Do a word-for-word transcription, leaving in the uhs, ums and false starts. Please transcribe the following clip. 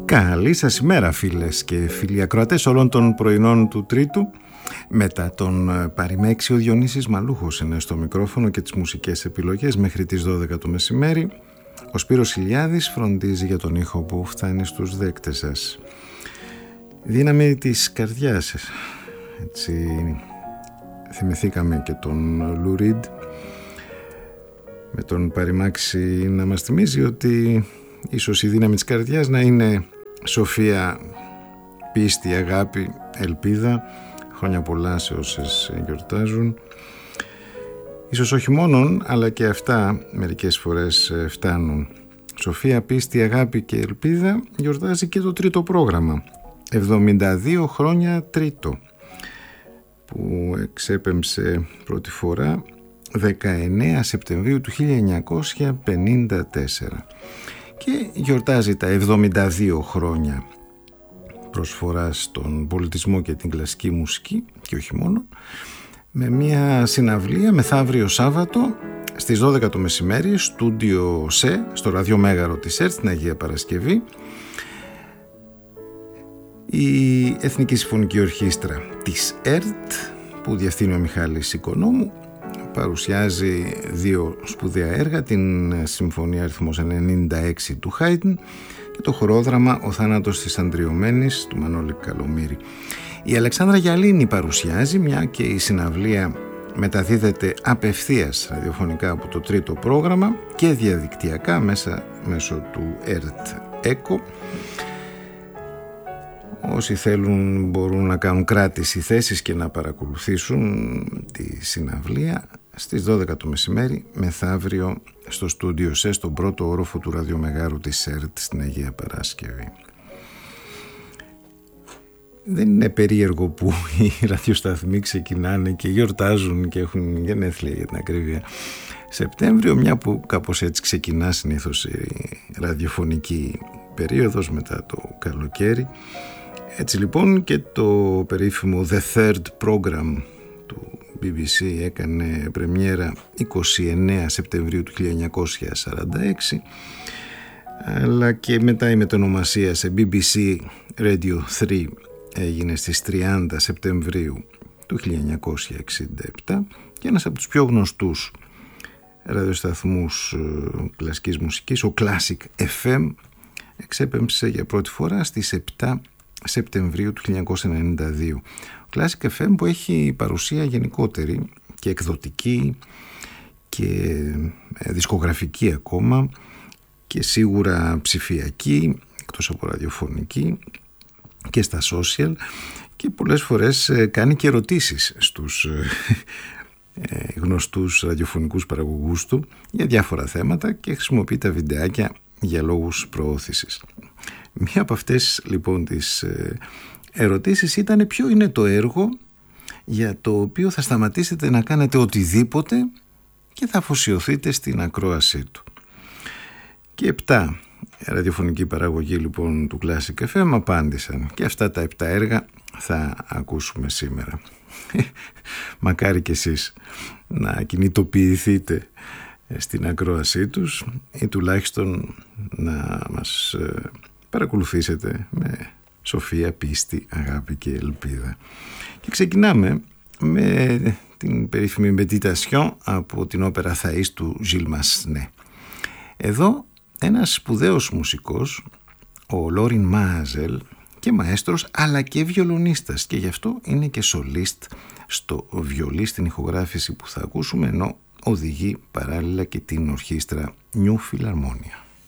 Καλή σας ημέρα φίλες και φίλοι ακροατές όλων των πρωινών του Τρίτου. Μετά τον Παριμέξη, ο Διονύσης Μαλούχος είναι στο μικρόφωνο και τις μουσικές επιλογές μέχρι τις δώδεκα το μεσημέρι. Ο Σπύρος Ηλιάδης φροντίζει για τον ήχο που φτάνει στους δέκτες σας. Δύναμη της καρδιάς σας. Έτσι θυμηθήκαμε και τον Λου Ριντ με τον Παριμάξη να μας θυμίζει ότι ίσως η δύναμη της καρδιάς να είναι σοφία, πίστη, αγάπη, ελπίδα. Χρόνια πολλά σε όσες γιορτάζουν. Ίσως όχι μόνον, αλλά και αυτά μερικές φορές φτάνουν. Σοφία, πίστη, αγάπη και ελπίδα γιορτάζει και το τρίτο πρόγραμμα. εβδομήντα δύο χρόνια τρίτο, που εξέπεμψε πρώτη φορά δεκαεννέα Σεπτεμβρίου του χίλια εννιακόσια πενήντα τέσσερα και γιορτάζει τα εβδομήντα δύο χρόνια προσφορά στον πολιτισμό και την κλασική μουσική και όχι μόνο, με μια συναυλία μεθαύριο Σάββατο στις δώδεκα το μεσημέρι, στούντιο ΣΕ, στο ραδιομέγαρο της ΕΡΤ στην Αγία Παρασκευή. Η Εθνική Συμφωνική Ορχήστρα της ΕΡΤ, που διευθύνει ο Μιχάλης Οικονόμου, παρουσιάζει δύο σπουδαία έργα, την Συμφωνία αριθμός ενενήντα έξι του Χάιντν και το χορόδραμα «Ο θάνατος της Αντριωμένης» του Μανώλη Καλομήρη. Η Αλεξάνδρα Γιαλίνη παρουσιάζει, μια και η συναυλία μεταδίδεται απευθείας ραδιοφωνικά από το τρίτο πρόγραμμα και διαδικτυακά μέσα μέσω του ΕΡΤ ΕΚΟ. Όσοι θέλουν μπορούν να κάνουν κράτηση θέσης και να παρακολουθήσουν τη συναυλία στις δώδεκα το μεσημέρι μεθαύριο στο στούντιο ΣΕ, στον πρώτο όροφο του ραδιομεγάρου της ΕΡΤ στην Αγία Παράσκευη. Δεν είναι περίεργο που οι ραδιοσταθμοί ξεκινάνε και γιορτάζουν και έχουν γενέθλια, για την ακρίβεια, Σεπτέμβριο, μια που κάπως έτσι ξεκινά συνήθως η ραδιοφωνική περίοδος μετά το καλοκαίρι. Έτσι λοιπόν και το περίφημο The Third Program του μπι μπι σι έκανε πρεμιέρα είκοσι εννέα Σεπτεμβρίου του χίλια εννιακόσια σαράντα έξι, αλλά και μετά η μετονομασία σε μπι μπι σι Radio τρία έγινε στις τριάντα Σεπτεμβρίου του χίλια εννιακόσια εξήντα επτά και ένας από τους πιο γνωστούς ραδιοσταθμούς κλασικής μουσικής, ο Classic εφ εμ, εξέπεμψε για πρώτη φορά στις επτά Σεπτεμβρίου του χίλια εννιακόσια ενενήντα δύο. Ο Classic εφ εμ που έχει παρουσία γενικότερη και εκδοτική και δισκογραφική ακόμα και σίγουρα ψηφιακή, εκτός από ραδιοφωνική, και στα social, και πολλές φορές κάνει και ερωτήσεις στους γνωστούς ραδιοφωνικούς παραγωγούς του για διάφορα θέματα και χρησιμοποιεί τα βιντεάκια για λόγους προώθησης. Μία από αυτές λοιπόν τις ερωτήσεις ήταν ποιο είναι το έργο για το οποίο θα σταματήσετε να κάνετε οτιδήποτε και θα αφοσιωθείτε στην ακρόασή του. Και επτά ραδιοφωνική παραγωγή λοιπόν του Classic εφ εμ απάντησαν και αυτά τα επτά έργα θα ακούσουμε σήμερα. Μακάρι κι εσείς να κινητοποιηθείτε στην ακρόασή τους ή τουλάχιστον να μας παρακολουθήσετε με σοφία, πίστη, αγάπη και ελπίδα. Και ξεκινάμε με την περίφημη Meditation από την όπερα Θαΐς του Gilles Massenet. Εδώ ένας σπουδαίος μουσικός, ο Λόριν Μάζελ, και μαέστρος αλλά και βιολονίστας, και γι' αυτό είναι και σολίστ στο βιολί στην ηχογράφηση που θα ακούσουμε, ενώ οδηγεί παράλληλα και την ορχήστρα New Philharmonia.